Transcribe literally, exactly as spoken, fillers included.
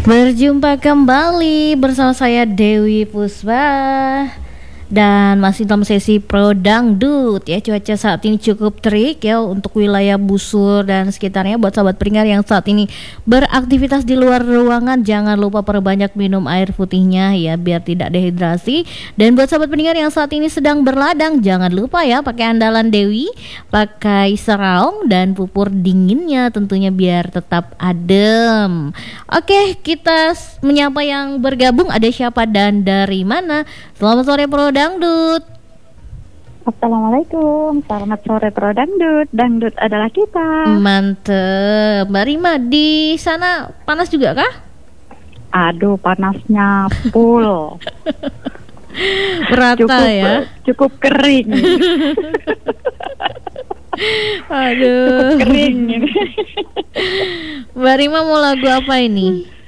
Berjumpa kembali bersama saya Dewi Puspa dan masih dalam sesi Pro Dangdut ya. Cuaca saat ini cukup terik ya untuk wilayah Busur dan sekitarnya. Buat sahabat pendengar yang saat ini beraktivitas di luar ruangan, jangan lupa perbanyak minum air putihnya ya biar tidak dehidrasi. Dan buat sahabat pendengar yang saat ini sedang berladang, jangan lupa ya pakai andalan Dewi, pakai seraung dan pupur dinginnya tentunya biar tetap adem. Oke, kita menyapa yang bergabung, ada siapa dan dari mana? Selamat sore Pro Dangdut. Assalamualaikum, selamat sore Pro Dangdut. Dangdut adalah kita. Mantep. Mbak Rima, di sana panas juga kah? Aduh, panasnya full. Merata cukup, ya. Cukup kering. Aduh. Cukup kering. Mbak Rima mau lagu apa ini?